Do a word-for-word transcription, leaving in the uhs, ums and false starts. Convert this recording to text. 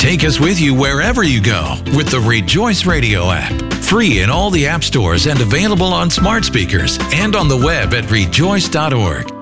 Take us with you wherever you go with the Rejoice Radio app. Free in all the app stores and available on smart speakers and on the web at rejoice dot org.